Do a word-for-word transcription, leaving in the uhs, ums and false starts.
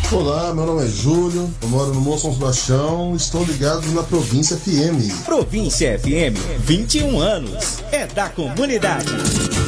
Olá, meu nome é Júlio, eu moro no Morro São Sebastião, estou ligado na Província F M. Província F M, vinte e um anos, é da comunidade.